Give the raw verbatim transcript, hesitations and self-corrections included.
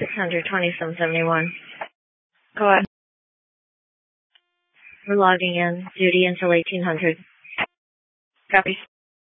six hundred twenty-seven seventy-one. Go ahead. We're logging in. Duty until eighteen hundred. Copy.